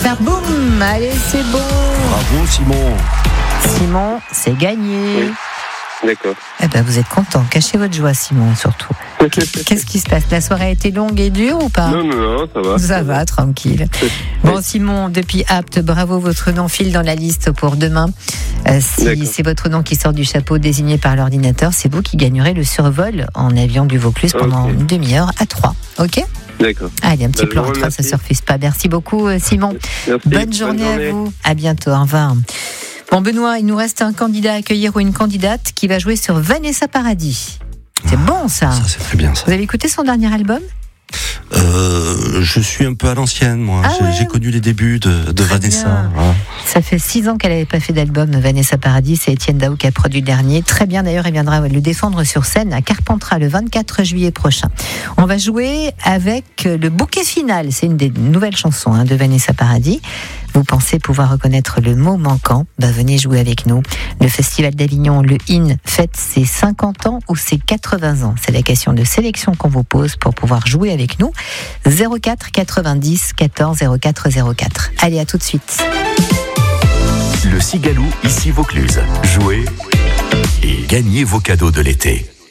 faire boum. Allez, c'est bon. Bravo Simon. Simon, c'est gagné. Oui. D'accord. Eh ben, vous êtes content. Cachez votre joie, Simon, surtout. Qu'est-ce qui se passe? La soirée a été longue et dure ou pas? Non, ça va. Ça va, tranquille. Bon, Simon, depuis Apt, bravo, votre nom file dans la liste pour demain. Si D'accord. c'est votre nom qui sort du chapeau désigné par l'ordinateur, c'est vous qui gagnerez le survol en avion du Vaucluse pendant une demi-heure à 3. Ok? D'accord. Allez, un petit Je plan vous en train, ça remercie. se refuse pas. Merci beaucoup, Simon. Merci. Bonne journée à vous. À bientôt. Au revoir. Bon, Benoît, il nous reste un candidat à accueillir ou une candidate qui va jouer sur Vanessa Paradis. C'est bon, ça. Ça c'est très bien ça. Vous avez écouté son dernier album? Je suis un peu à l'ancienne moi. Ah ouais. J'ai connu les débuts de Vanessa. bien. Voilà. Ça fait 6 ans qu'elle n'avait pas fait d'album, Vanessa Paradis. C'est Étienne Daou qui a produit le dernier. Très bien, d'ailleurs, il viendra le défendre sur scène à Carpentras le 24 juillet prochain. On va jouer avec le bouquet final. C'est une des nouvelles chansons de Vanessa Paradis. Vous pensez pouvoir reconnaître le mot manquant? Venez jouer avec nous. Le Festival d'Avignon, le IN, fête ses 50 ans ou ses 80 ans. C'est la question de sélection qu'on vous pose pour pouvoir jouer avec nous. 04 90 14 04 04. Allez, à tout de suite. Le Cigalou, ici Vaucluse. Jouez et gagnez vos cadeaux de l'été.